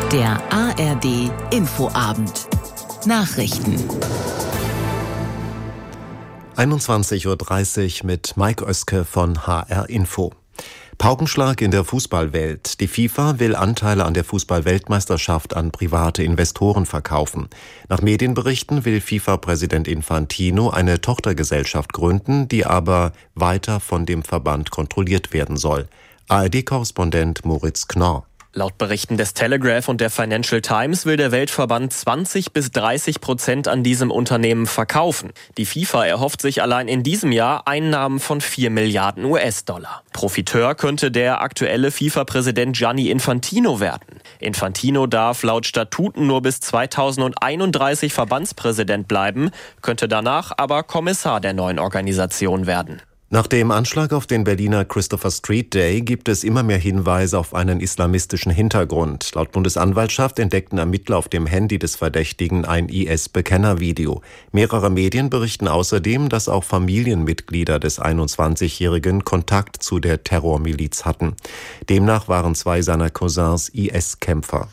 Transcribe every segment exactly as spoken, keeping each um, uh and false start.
Der A R D Infoabend. Nachrichten. einundzwanzig Uhr dreißig mit Mike Oeske von H R Info. Paukenschlag in der Fußballwelt. Die FIFA will Anteile an der Fußball-Weltmeisterschaft an private Investoren verkaufen. Nach Medienberichten will FIFA-Präsident Infantino eine Tochtergesellschaft gründen, die aber weiter von dem Verband kontrolliert werden soll. A R D-Korrespondent Moritz Knorr. Laut Berichten des Telegraph und der Financial Times will der Weltverband zwanzig bis dreißig Prozent an diesem Unternehmen verkaufen. Die FIFA erhofft sich allein in diesem Jahr Einnahmen von vier Milliarden U S-Dollar. Profiteur könnte der aktuelle FIFA-Präsident Gianni Infantino werden. Infantino darf laut Statuten nur bis zweitausendeinunddreißig Verbandspräsident bleiben, könnte danach aber Kommissar der neuen Organisation werden. Nach dem Anschlag auf den Berliner Christopher Street Day gibt es immer mehr Hinweise auf einen islamistischen Hintergrund. Laut Bundesanwaltschaft entdeckten Ermittler auf dem Handy des Verdächtigen ein I S-Bekennervideo. Mehrere Medien berichten außerdem, dass auch Familienmitglieder des einundzwanzigjährigen Kontakt zu der Terrormiliz hatten. Demnach waren zwei seiner Cousins I S-Kämpfer.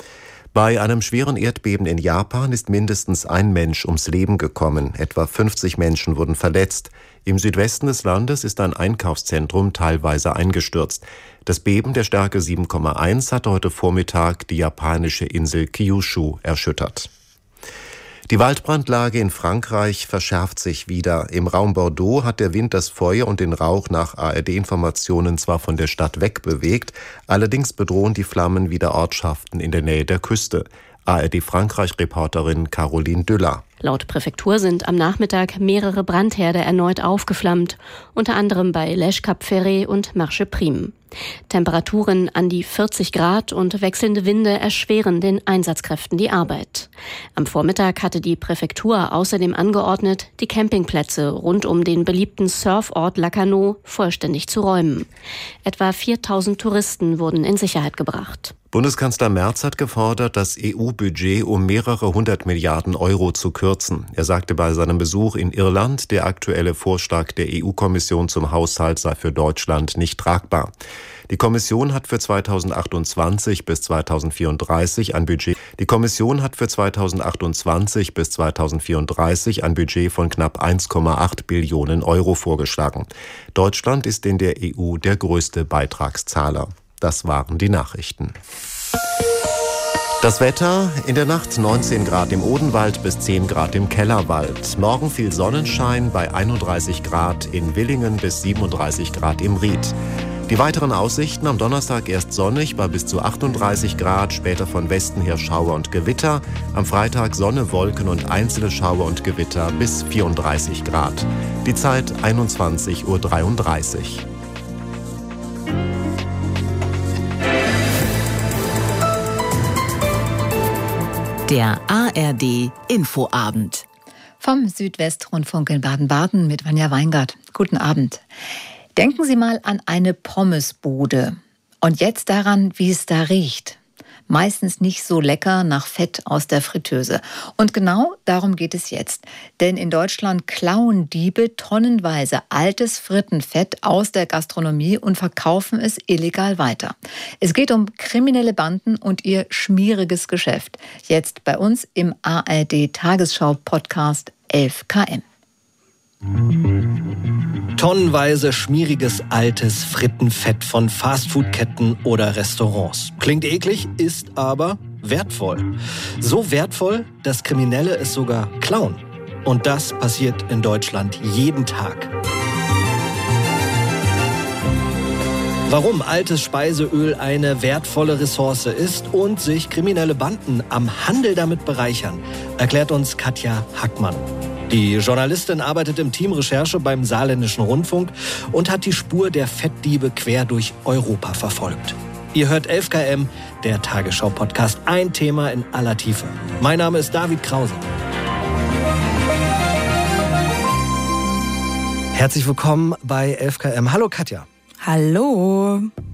Bei einem schweren Erdbeben in Japan ist mindestens ein Mensch ums Leben gekommen. Etwa fünfzig Menschen wurden verletzt. Im Südwesten des Landes ist ein Einkaufszentrum teilweise eingestürzt. Das Beben der Stärke sieben Komma eins hatte heute Vormittag die japanische Insel Kyushu erschüttert. Die Waldbrandlage in Frankreich verschärft sich wieder. Im Raum Bordeaux hat der Wind das Feuer und den Rauch nach A R D-Informationen zwar von der Stadt wegbewegt, allerdings bedrohen die Flammen wieder Ortschaften in der Nähe der Küste. A R D-Frankreich-Reporterin Caroline Düller. Laut Präfektur sind am Nachmittag mehrere Brandherde erneut aufgeflammt, unter anderem bei Lèche-Cap-Ferré und Marche-Prime. Temperaturen an die vierzig Grad und wechselnde Winde erschweren den Einsatzkräften die Arbeit. Am Vormittag hatte die Präfektur außerdem angeordnet, die Campingplätze rund um den beliebten Surfort Lacanau vollständig zu räumen. Etwa viertausend Touristen wurden in Sicherheit gebracht. Bundeskanzler Merz hat gefordert, das E U-Budget um mehrere hundert Milliarden Euro zu kürzen. Er sagte bei seinem Besuch in Irland, der aktuelle Vorschlag der E U-Kommission zum Haushalt sei für Deutschland nicht tragbar. Die Kommission hat für zweitausendachtundzwanzig bis zweitausendvierunddreißig ein Budget. Die Kommission hat für zweitausendachtundzwanzig bis zweitausendvierunddreißig ein Budget von knapp eins Komma acht Billionen Euro vorgeschlagen. Deutschland ist in der E U der größte Beitragszahler. Das waren die Nachrichten. Das Wetter: in der Nacht neunzehn Grad im Odenwald bis zehn Grad im Kellerwald. Morgen viel Sonnenschein bei einunddreißig Grad in Willingen bis siebenunddreißig Grad im Ried. Die weiteren Aussichten: am Donnerstag erst sonnig bei bis zu achtunddreißig Grad, später von Westen her Schauer und Gewitter. Am Freitag Sonne, Wolken und einzelne Schauer und Gewitter bis vierunddreißig Grad. Die Zeit einundzwanzig Uhr dreiunddreißig. Der A R D Infoabend. Vom Südwestrundfunk in Baden-Baden mit Vanja Weingart. Guten Abend. Denken Sie mal an eine Pommesbude. Und jetzt daran, wie es da riecht. Meistens nicht so lecker nach Fett aus der Fritteuse. Und genau darum geht es jetzt. Denn in Deutschland klauen Diebe tonnenweise altes Frittenfett aus der Gastronomie und verkaufen es illegal weiter. Es geht um kriminelle Banden und ihr schmieriges Geschäft. Jetzt bei uns im A R D-Tagesschau-Podcast elf K M. Tonnenweise schmieriges altes Frittenfett von Fastfood-Ketten oder Restaurants. Klingt eklig, ist aber wertvoll. So wertvoll, dass Kriminelle es sogar klauen. Und das passiert in Deutschland jeden Tag. Warum altes Speiseöl eine wertvolle Ressource ist und sich kriminelle Banden am Handel damit bereichern, erklärt uns Katja Hackmann. Die Journalistin arbeitet im Team Recherche beim Saarländischen Rundfunk und hat die Spur der Fettdiebe quer durch Europa verfolgt. Ihr hört elf K M, der Tagesschau-Podcast, ein Thema in aller Tiefe. Mein Name ist David Krause. Herzlich willkommen bei elf K M. Hallo Katja. Hallo.